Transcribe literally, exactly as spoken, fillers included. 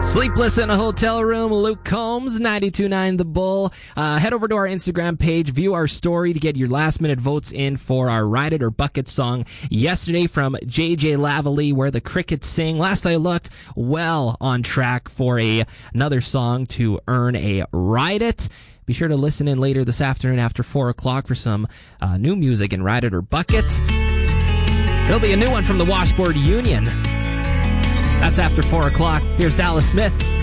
Sleepless in a Hotel Room, Luke Combs, ninety-two point nine The Bull. Uh, head over to our Instagram page, view our story to get your last-minute votes in for our Ride It or Bucket song yesterday from J J Lavallee, Where the Crickets Sing. Last I looked, well on track for a another song to earn a Ride It. Be sure to listen in later this afternoon after four o'clock for some uh, new music in Ride It or Bucket. There'll be a new one from the Washboard Union. That's after four o'clock. Here's Dallas Smith.